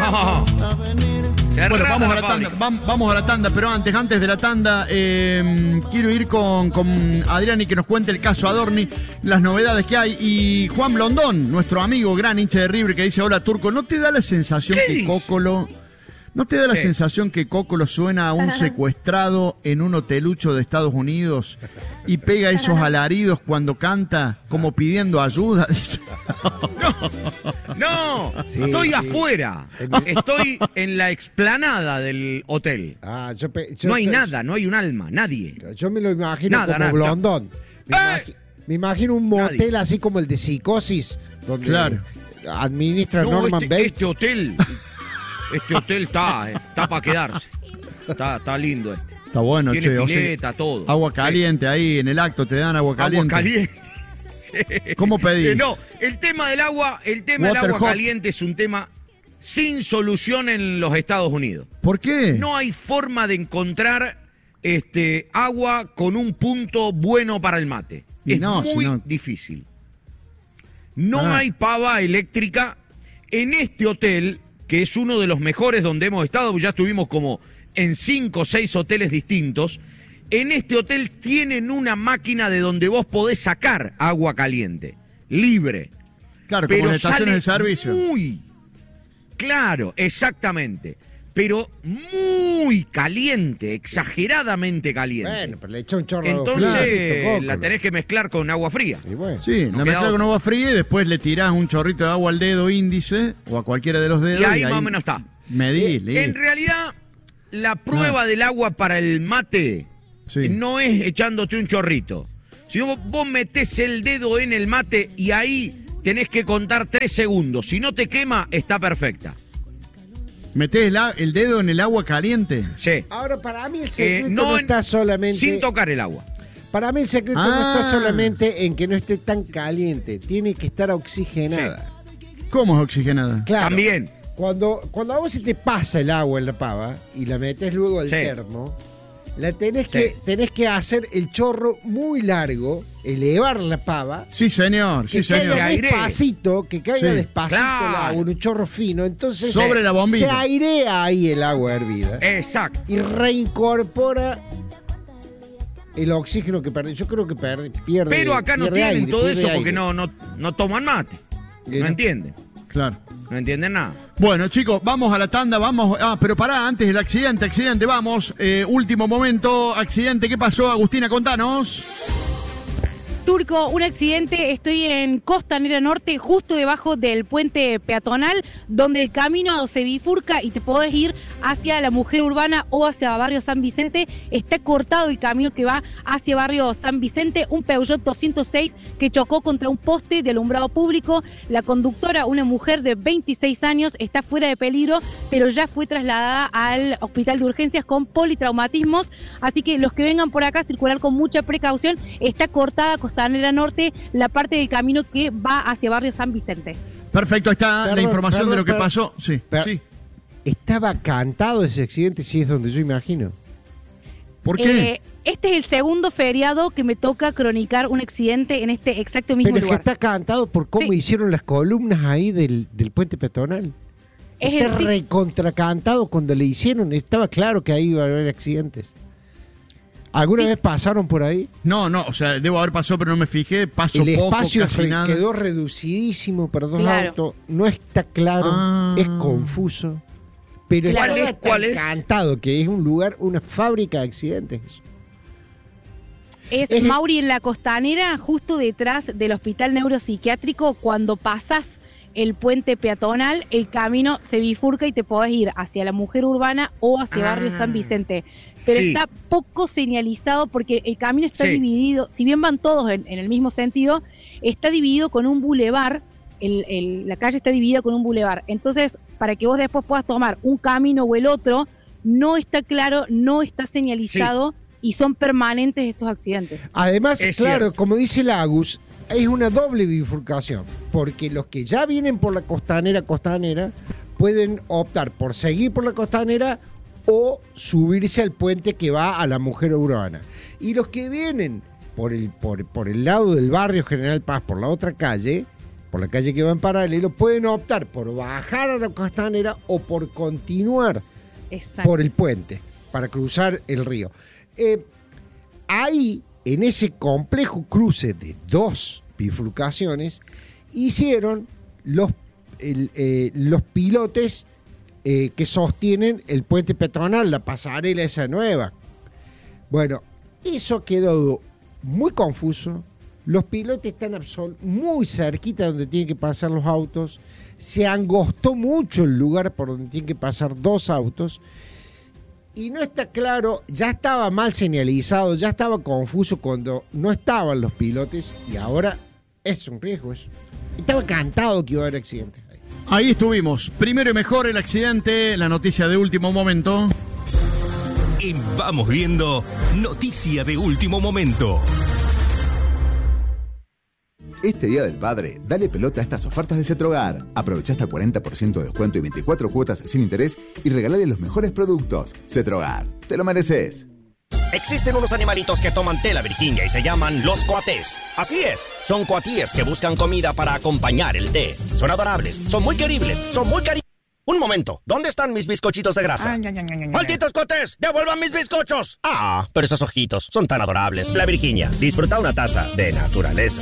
No. Bueno, vamos a la tanda, pero antes de la tanda, quiero ir con Adrián y que nos cuente el caso Adorni, las novedades que hay. Y Juan Blondón, nuestro amigo, gran hincha de River, que dice: hola, Turco, ¿no te da la sensación que Cócolo... ¿No te da la sensación que Cócolo suena a un secuestrado en un hotelucho de Estados Unidos y pega esos alaridos cuando canta como pidiendo ayuda? No, estoy afuera. Estoy en la explanada del hotel. No hay nada, no hay un alma, nadie. Yo me lo imagino como Blondón. Me imagino un motel así como el de Psicosis, donde administra Norman Bates. Este hotel está para quedarse. Está lindo este. Está bueno, tiene pileta, todo. Agua caliente ahí en el acto, te dan agua caliente. Agua caliente. ¿Cómo pedís? No, el tema del agua caliente es un tema sin solución en los Estados Unidos. ¿Por qué? No hay forma de encontrar agua con un punto bueno para el mate. Es muy difícil. No hay pava eléctrica en este hotel, que es uno de los mejores donde hemos estado, ya estuvimos como en 5 o 6 hoteles distintos. En este hotel tienen una máquina de donde vos podés sacar agua caliente, libre. Claro, como en estaciones de servicio. Claro, exactamente. Pero muy caliente, exageradamente caliente. Bueno, pero le echa un chorro. Entonces la tenés que mezclar con agua fría. Sí, la mezclás con agua fría y después le tirás un chorrito de agua al dedo índice o a cualquiera de los dedos. Y ahí más o menos está. Medís, en realidad, la prueba del agua para el mate no es echándote un chorrito. Si vos metés el dedo en el mate y ahí tenés que contar 3 segundos. Si no te quema, está perfecta. ¿Metés el dedo en el agua caliente? Sí. Ahora, para mí el secreto no está solamente... Sin tocar el agua. Para mí el secreto no está solamente en que no esté tan caliente. Tiene que estar oxigenada. Sí. ¿Cómo es oxigenada? Claro. También. Cuando a vos se te pasa el agua en la pava y la metes luego al termo, la tenés que hacer el chorro muy largo, elevar la pava. Sí, señor. Que caiga despacito el agua en un chorro fino. Entonces sobre la bombilla se airea ahí el agua hervida. Exacto. Y reincorpora el oxígeno que pierde. Yo creo que pierde. Pero acá no tienen aire, todo eso aire. Porque no toman mate. No entienden. Claro. No entienden nada. Bueno, chicos, vamos a la tanda, vamos. Pero pará, antes del accidente, vamos. Último momento, accidente, ¿qué pasó? Agustina, contanos. Turco, un accidente, estoy en Costanera Norte, justo debajo del puente peatonal, donde el camino se bifurca y te podés ir hacia la Mujer Urbana o hacia Barrio San Vicente. Está cortado el camino que va hacia Barrio San Vicente, un Peugeot 206 que chocó contra un poste de alumbrado público. La conductora, una mujer de 26 años, está fuera de peligro, pero ya fue trasladada al hospital de urgencias con politraumatismos, así que los que vengan por acá, circular con mucha precaución. Está cortada Costanera Norte, la parte del camino que va hacia Barrio San Vicente. Perfecto, está la información de lo que pasó. Sí. ¿Estaba cantado ese accidente? Si es donde yo imagino. ¿Por qué? Este es el segundo feriado que me toca cronicar un accidente en este exacto mismo lugar. Pero es que está cantado por cómo hicieron las columnas ahí del puente peatonal. Está recontracantado cuando le hicieron. Estaba claro que ahí iba a haber accidentes. ¿Alguna vez pasaron por ahí? No, o sea, debo haber pasado, pero no me fijé. El espacio quedó reducidísimo para dos autos. No está claro, es confuso. Pero ¿Cuál es? Cantado, que es un lugar, una fábrica de accidentes. Es Mauri en la Costanera, justo detrás del hospital neuropsiquiátrico. Cuando pasas el puente peatonal, el camino se bifurca y te podés ir hacia la Mujer Urbana o hacia Barrio San Vicente. Pero está poco señalizado porque el camino está dividido, si bien van todos en el mismo sentido, está dividido con un bulevar. La calle está dividida con un bulevar. Entonces, para que vos después puedas tomar un camino o el otro, no está claro, no está señalizado y son permanentes estos accidentes. Además, claro, como dice el Agus, es una doble bifurcación, porque los que ya vienen por la costanera pueden optar por seguir por la costanera o subirse al puente que va a la Mujer Urbana. Y los que vienen por el lado del barrio General Paz, por la otra calle, por la calle que va en paralelo, pueden optar por bajar a la Costanera o por continuar por el puente para cruzar el río. Ahí, en ese complejo cruce de 2 bifurcaciones, hicieron los pilotes que sostienen el puente peatonal, la pasarela esa nueva. Bueno, eso quedó muy confuso. Los pilotes están muy cerquita donde tienen que pasar los autos. Se angostó mucho el lugar por donde tienen que pasar 2 autos. Y no está claro, ya estaba mal señalizado, ya estaba confuso cuando no estaban los pilotes y ahora es un riesgo eso. Estaba cantado que iba a haber accidentes. Ahí estuvimos. Primero y mejor el accidente, la noticia de último momento. Y vamos viendo noticia de último momento. Este Día del Padre, dale pelota a estas ofertas de Cetrogar. Aprovecha hasta 40% de descuento y 24 cuotas sin interés y regalale los mejores productos. Cetrogar, te lo mereces. Existen unos animalitos que toman té la Virginia y se llaman los coatés. Así es, son coatíes que buscan comida para acompañar el té. Son adorables, son muy queribles, son muy cariñosos. Un momento, ¿dónde están mis bizcochitos de grasa? ¡Malditos coatés! ¡Devuelvan mis bizcochos! Ah, pero esos ojitos son tan adorables. La Virginia, disfruta una taza de naturaleza.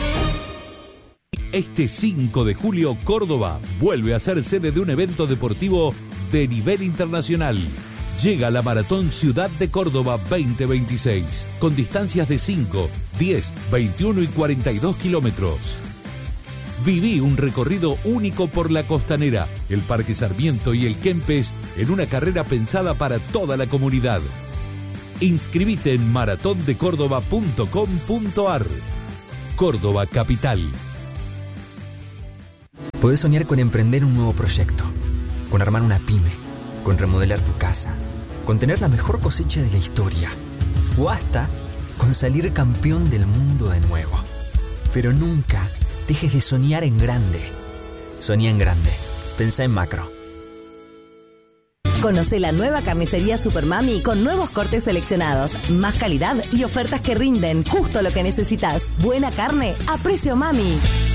Este 5 de julio, Córdoba vuelve a ser sede de un evento deportivo de nivel internacional. Llega la Maratón Ciudad de Córdoba 2026, con distancias de 5, 10, 21 y 42 kilómetros. Viví un recorrido único por la Costanera, el Parque Sarmiento y el Kempes en una carrera pensada para toda la comunidad. Inscribite en maratondecórdoba.com.ar. Córdoba Capital. Podés soñar con emprender un nuevo proyecto, con armar una pyme, con remodelar tu casa, con tener la mejor cosecha de la historia, o hasta con salir campeón del mundo de nuevo. Pero nunca dejes de soñar en grande. Soñá en grande. Pensá en macro. Conoce la nueva carnicería Supermami con nuevos cortes seleccionados, más calidad y ofertas que rinden justo lo que necesitas. Buena carne a precio mami.